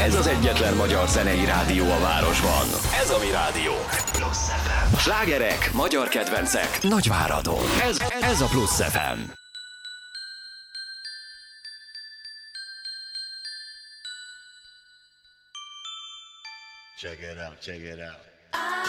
Ez az egyetlen magyar zenei rádió a városban. Ez a mi rádió. Slágerek, magyar kedvencek, Nagyváradon. Ez a Plusz FM. Check it out, check it out.